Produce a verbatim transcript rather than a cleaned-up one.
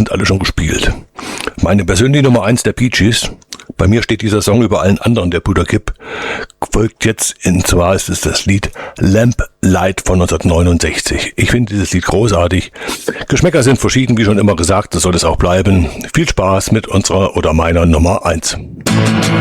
sind alle schon gespielt. Meine persönliche Nummer eins der Bee Gees, bei mir steht dieser Song über allen anderen der Buddha Kip, folgt jetzt, und zwar ist es das Lied Lamp Light von neunzehnhundertneunundsechzig. Ich finde dieses Lied großartig. Geschmäcker sind verschieden, wie schon immer gesagt, das soll es auch bleiben. Viel Spaß mit unserer oder meiner Nummer eins.